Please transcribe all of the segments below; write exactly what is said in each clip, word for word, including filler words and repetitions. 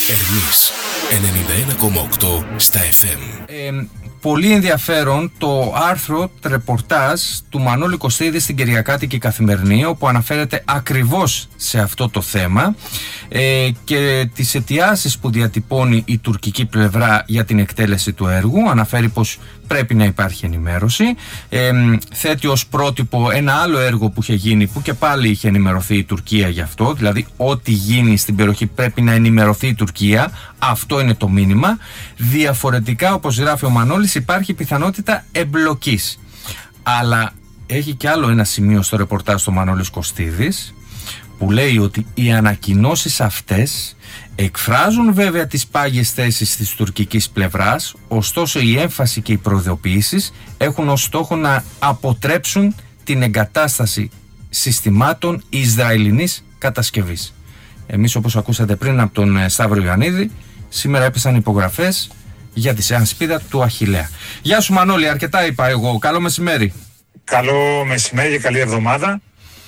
Ερμής ενενήντα ένα κόμμα οκτώ στα εφ εμ. Ε, πολύ ενδιαφέρον το άρθρο ρεπορτάζ του Μανώλη Κωστίδη στην Κυριακάτικη Καθημερινή, όπου αναφέρεται ακριβώς σε αυτό το θέμα ε, και τις αιτιάσεις που διατυπώνει η τουρκική πλευρά για την εκτέλεση του έργου. Αναφέρει πως πρέπει να υπάρχει ενημέρωση. Ε, θέτει ως πρότυπο ένα άλλο έργο που είχε γίνει, που και πάλι είχε ενημερωθεί η Τουρκία γι' αυτό. Δηλαδή, ό,τι γίνει στην περιοχή πρέπει να ενημερωθεί η Τουρκία. Αυτό είναι το μήνυμα. Διαφορετικά, όπως γράφει ο Μανώλης, υπάρχει πιθανότητα εμπλοκής. Αλλά έχει και άλλο ένα σημείο στο ρεπορτάζ του Μανώλης Κωστίδης, που λέει ότι οι ανακοινώσεις αυτές εκφράζουν βέβαια τις πάγιες θέσεις της τουρκικής πλευράς, ωστόσο η έμφαση και οι προειδοποιήσεις έχουν ως στόχο να αποτρέψουν την εγκατάσταση συστημάτων Ισραηλινής κατασκευής. Εμείς, όπως ακούσατε πριν από τον Σταύρο Ιωαννίδη, σήμερα έπεσαν υπογραφές για τη σεανσπίδα του Αχιλλέα. Γεια σου Μανώλη, αρκετά είπα εγώ. Καλό μεσημέρι. Καλό μεσημέρι και καλή εβδομάδα.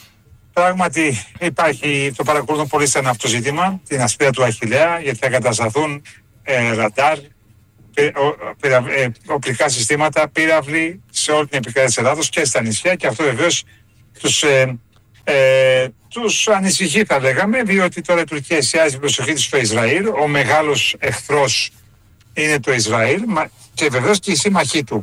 Πράγματι υπάρχει, το παρακολουθούν πολύ στενά αυτό το ζήτημα, την ασπίδα του Αχιλλέα, γιατί θα κατασταθούν ε, ραντάρ, πυ, ο, πυρα, ε, οπλικά συστήματα, πύραυλοι σε όλη την επικράτεια της Ελλάδος και στα νησιά, και αυτό βεβαίως τους, ε, ε, τους ανησυχεί, θα λέγαμε, διότι τώρα η Τουρκία εστιάζει την προσοχή της στο Ισραήλ. Ο μεγάλος εχθρός είναι το Ισραήλ και βεβαίως και η σύμμαχή του,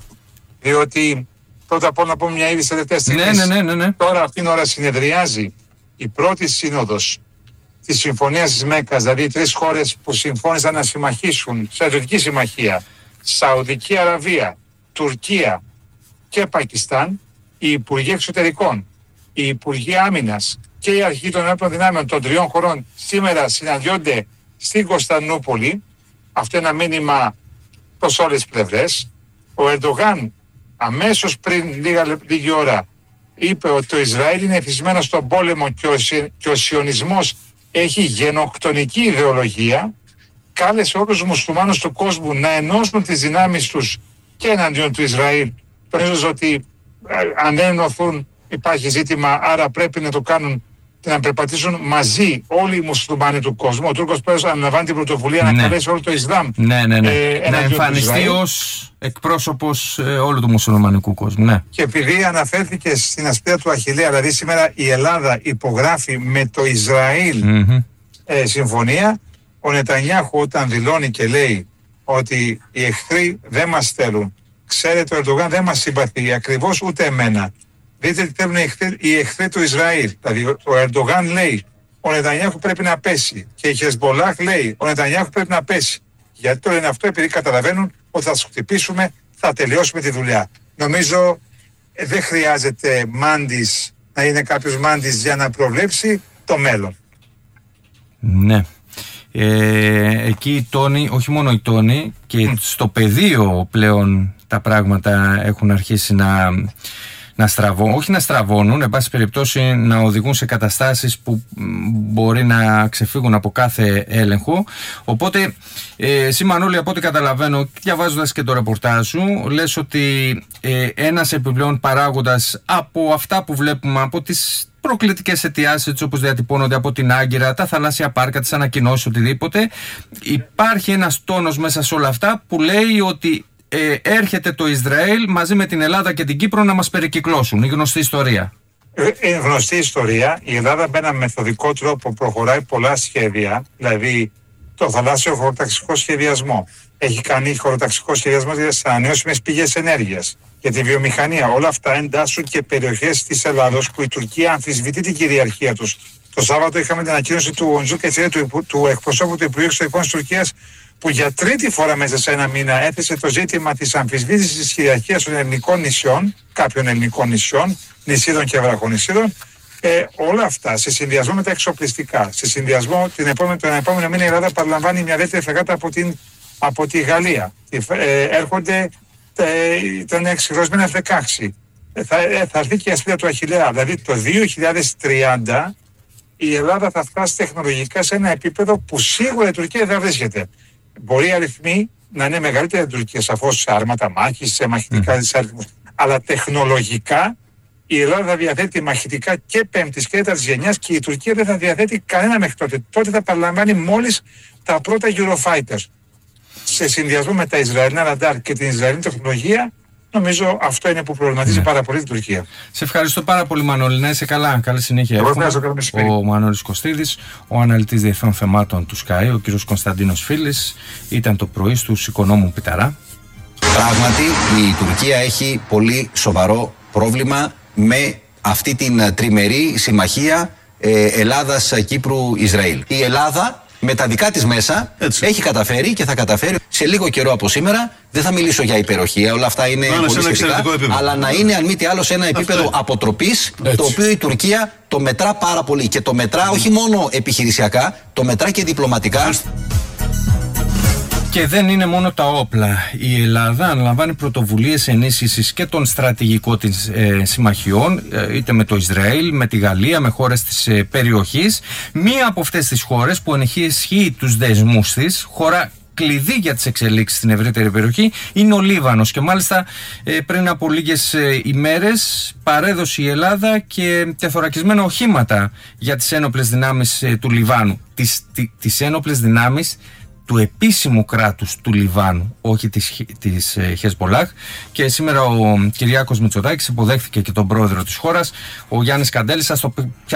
διότι πρώτα απ' όλα να πούμε μια είδηση τελευταία στιγμή. Ναι, ναι, ναι, ναι. Τώρα αυτήν την ώρα συνεδριάζει η πρώτη σύνοδος της Συμφωνίας της Μέκκας, δηλαδή οι τρεις χώρες που συμφώνησαν να συμμαχήσουν, στρατιωτική συμμαχία, Σαουδική Αραβία, Τουρκία και Πακιστάν, οι Υπουργοί Εξωτερικών, οι Υπουργοί Άμυνας και οι Αρχηγοί των Ενόπλων Δυνάμεων των τριών χωρών σήμερα συναντιόνται στην Κωνσταντινούπολη. Αυτό είναι ένα μήνυμα προς όλες τις πλευρές. Ο Ερντογάν αμέσως πριν λίγα, λίγη ώρα είπε ότι το Ισραήλ είναι εθισμένο στον πόλεμο και ο, και ο σιωνισμός έχει γενοκτονική ιδεολογία. Κάλεσε όλους τους μουσουλμάνους του κόσμου να ενώσουν τις δυνάμεις τους και εναντίον του Ισραήλ. Τονίζοντας ότι ε, αν δεν ενωθούν υπάρχει ζήτημα, άρα πρέπει να το κάνουν και να περπατήσουν μαζί όλοι οι μουσουλμάνοι του κόσμου. Ο Τούρκος Πρόεδρος αναλαμβάνει την πρωτοβουλία ναι. να καλέσει όλο το Ισλάμ. Ναι, ναι, ναι. Ε, να εμφανιστεί ως εκπρόσωπος ε, όλου του μουσουλμανικού κόσμου. Ναι. Και επειδή αναφέρθηκε στην ασπίδα του Αχιλλέα, δηλαδή σήμερα η Ελλάδα υπογράφει με το Ισραήλ mm-hmm. ε, συμφωνία, ο Νετανιάχου όταν δηλώνει και λέει ότι οι εχθροί δεν μας θέλουν, ξέρετε ο Ερντογάν δεν μας συμπαθεί ακριβώς ούτε εμένα. Δείτε τι θέλουν οι εχθροί του Ισραήλ. Δηλαδή ο Ερντογάν λέει ο Νετανιάχου πρέπει να πέσει και η Χεσμπολάχ λέει ο Νετανιάχου πρέπει να πέσει. Γιατί το λένε αυτό? Επειδή καταλαβαίνουν ότι θα σου χτυπήσουμε, θα τελειώσουμε τη δουλειά. Νομίζω ε, δεν χρειάζεται μάντης να είναι κάποιος μάντης για να προβλέψει το μέλλον. Ναι. Ε, εκεί οι τόνοι, όχι μόνο οι τόνοι, και mm. στο πεδίο πλέον τα πράγματα έχουν αρχίσει να... να στραβώνουν, όχι να στραβώνουν, εν πάση περιπτώσει να οδηγούν σε καταστάσεις που μπορεί να ξεφύγουν από κάθε έλεγχο. Οπότε, ε, εσύ Μανώλη, από ό,τι καταλαβαίνω, διαβάζοντας και το ρεπορτάζ σου, λες ότι ε, ένας επιπλέον παράγοντας από αυτά που βλέπουμε, από τις προκλητικές αιτιάσεις έτσι όπως διατυπώνονται από την Άγκυρα, τα θαλάσσια πάρκα, τις ανακοινώσεις, οτιδήποτε, υπάρχει ένας τόνος μέσα σε όλα αυτά που λέει ότι Ε, έρχεται το Ισραήλ μαζί με την Ελλάδα και την Κύπρο να μας περικυκλώσουν. Η γνωστή ιστορία. Είναι γνωστή ιστορία. Η Ελλάδα με ένα μεθοδικό τρόπο προχωράει πολλά σχέδια, δηλαδή το θαλάσσιο χωροταξικό σχεδιασμό. Έχει κάνει χωροταξικό σχεδιασμό για τις ανανεώσιμες πηγές ενέργειας, για τη βιομηχανία. Όλα αυτά εντάσσουν και περιοχές της Ελλάδος που η Τουρκία αμφισβητεί την κυριαρχία τους. Το Σάββατο είχαμε την ανακοίνωση του Οντζού και του, του εκπροσώπου του Υπουργείου Εξωτερικών της Τουρκίας, που για τρίτη φορά μέσα σε ένα μήνα έθεσε το ζήτημα της αμφισβήτησης της κυριαρχίας των ελληνικών νησιών, κάποιων ελληνικών νησιών, νησίδων και βραχονησίδων. Ε, όλα αυτά σε συνδυασμό με τα εξοπλιστικά, σε συνδυασμό την επόμενη, τον επόμενο μήνα η Ελλάδα παραλαμβάνει μια δεύτερη φρεγάτα από, την, από τη Γαλλία. Ε, έρχονται ε, τον εξυγχρονισμένο εφ δεκαέξι. Ε, θα, ε, θα έρθει και η ασπίδα του Αχιλλέα. Δηλαδή το δύο χιλιάδες τριάντα η Ελλάδα θα φτάσει τεχνολογικά σε ένα επίπεδο που σίγουρα η Τουρκία δεν βρίσκεται. Μπορεί οι αριθμοί να είναι μεγαλύτεροι από την Τουρκία, σαφώς σε άρματα μάχης, σε μαχητικά mm. αριθμούς. Αλλά τεχνολογικά η Ελλάδα θα διαθέτει μαχητικά και πέμπτης και τέταρτης γενιάς και η Τουρκία δεν θα διαθέτει κανένα μέχρι τότε. Τότε θα παραλαμβάνει μόλις τα πρώτα Eurofighters. Σε συνδυασμό με τα Ισραηλινά ραντάρ και την Ισραηλινή τεχνολογία, νομίζω αυτό είναι που προβληματίζει ναι. πάρα πολύ την Τουρκία. Σε ευχαριστώ πάρα πολύ, Μανώλη. Να είσαι καλά. Καλή συνέχεια. Εγώ ευχαριστώ, καλό μεσημέρι. Ο Μανώλης Κωστίδης, ο αναλυτής διεθνών θεμάτων του Sky, ο κ. Κωνσταντίνος Φίλης, ήταν το πρωί στους Οικονόμου Πιταρά. Πράγματι, η Τουρκία έχει πολύ σοβαρό πρόβλημα με αυτή την τριμερή συμμαχία ε, Ελλάδας-Κύπρου-Ισραήλ. Η Ελλάδα με τα δικά της μέσα έτσι. Έχει καταφέρει και θα καταφέρει σε λίγο καιρό από σήμερα. Δεν θα μιλήσω για υπεροχία, όλα αυτά είναι Μάλιστα, πολύ σχετικά, αλλά να είναι αν μη τι άλλο σε ένα επίπεδο αυτό. Αποτροπής, έτσι. Το οποίο η Τουρκία το μετρά πάρα πολύ και το μετρά όχι μόνο επιχειρησιακά, το μετρά και διπλωματικά. Μάλιστα. Και δεν είναι μόνο τα όπλα. Η Ελλάδα αναλαμβάνει πρωτοβουλίες ενίσχυσης και των στρατηγικών της ε, συμμαχιών, ε, είτε με το Ισραήλ, με τη Γαλλία, με χώρες της ε, περιοχής. Μία από αυτές τις χώρες που ενισχύει τους δεσμούς της, χώρα κλειδί για τις εξελίξεις στην ευρύτερη περιοχή, είναι ο Λίβανος. Και μάλιστα ε, πριν από λίγες ε, ημέρες παρέδωσε η Ελλάδα και τεθωρακισμένα οχήματα για τις ένοπλες δυνάμεις ε, του Λιβάνου. Τις, τι, τις ένοπλες δυνάμεις του επίσημου κράτους του Λιβάνου, όχι της, της ε, Χεσμπολάχ. Και σήμερα ο Κυριάκος Μητσοτάκης υποδέχθηκε και τον πρόεδρο της χώρας, ο Γιάννης Καντέλης. Σας το